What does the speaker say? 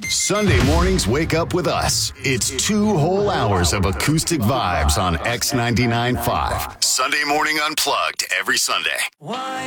Sunday mornings wake up with us. It's 2 whole hours of acoustic vibes on X99.5. Sunday Morning Unplugged every Sunday.